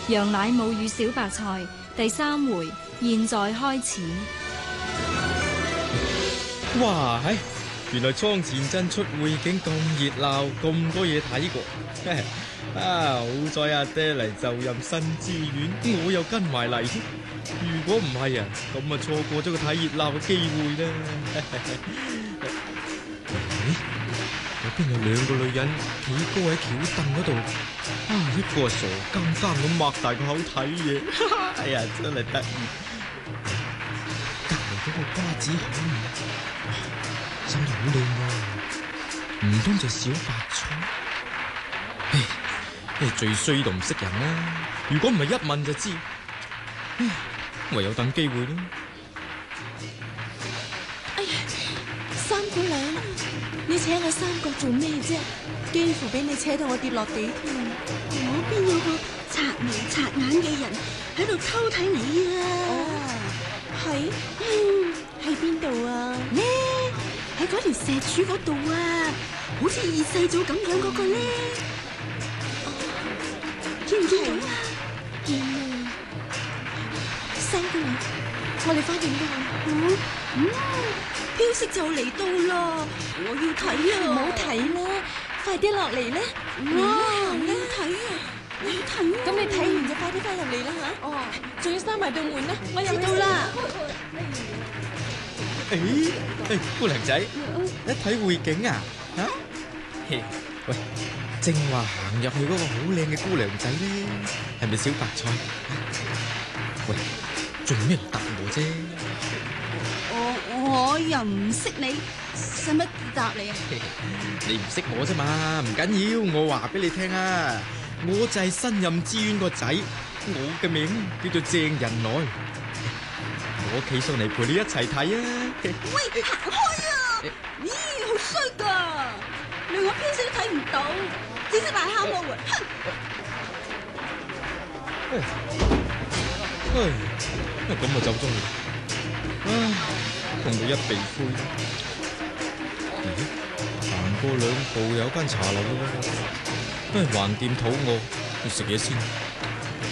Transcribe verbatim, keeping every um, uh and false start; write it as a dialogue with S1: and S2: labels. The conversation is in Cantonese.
S1: 楊乃武與小白菜第三回現在開始。
S2: 哇，唉，原來倉前鎮出匯景咁熱鬧，咁多嘢睇過。啊，好在阿爹嚟就任新知縣，我又跟埋嚟。如果唔係啊，咁啊錯過咗個睇熱鬧嘅機會啦。嗰邊有兩個女人企高喺橋凳嗰度，啊，一個係傻更更咁擘大個口睇嘢，哎呀，真係得意。隔籬嗰個瓜子口面，哇，生得好靚喎，唔通就小白菜？唉，唉，最衰都唔識人啦。如果唔係一問就知，唉，唯有等機會咯。
S3: 哎呀，三姑娘，你扯我三角做咩啫？幾乎俾你扯到我跌落地添。
S4: 我邊有個擦眉擦眼嘅人喺度偷睇你啊？
S3: 哦，係，嗯，喺邊度啊？
S4: 呢，喺嗰條石柱嗰度啊，好似二世祖咁樣嗰個咧。見唔見到啊？
S3: 見啊！三姑娘，我哋翻點都好。
S4: 嗯嗯，飄色就嚟到啦，我要睇啊！
S3: 唔好睇啦，快啲落嚟咧！
S4: 哇，我要睇啊！我要睇啊！
S3: 咁你睇完就快啲翻入嚟啦吓。哦，仲要閂埋道門啦，我入到啦。
S2: 誒誒，姑娘仔，一睇匯景啊？吓？嘿，喂，正話行入去嗰個好靚嘅姑娘仔咧，係咪小白菜？喂，做咩唔答我啫？
S4: 我我又唔識你，使乜答你啊？
S2: 你唔識我啫嘛，唔緊要，我話俾你聽啊，我就係新任知縣個仔，我嘅名叫做鄭仁來，我企上嚟陪你一齊睇啊！
S4: 喂，行開啊！咦，好衰噶，連我偏色都睇唔到，只識大喊我啊！
S2: 哼！唉，咁我走咗去，唉，痛到一鼻灰。咦，行過兩步有間茶樓咯，唉，橫掂肚餓，要食嘢先。